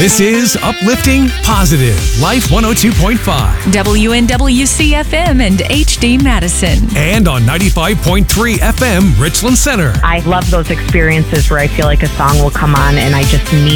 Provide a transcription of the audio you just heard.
This is Uplifting Positive Life 102.5 WNWC-FM and HD Madison. and on 95.3 FM Richland Center. I love those experiences where I feel like a song will come on and I just need